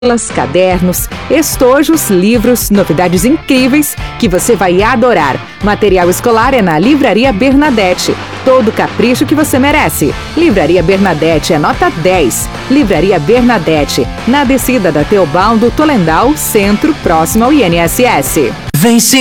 cadernos, estojos, livros, novidades incríveis que você vai adorar. Material escolar é na Livraria Bernadette. Todo o capricho que você merece. Livraria Bernadette é nota 10. Livraria Bernadette, na descida da Teobaldo Tolendal, centro, próximo ao INSS. Vem sim.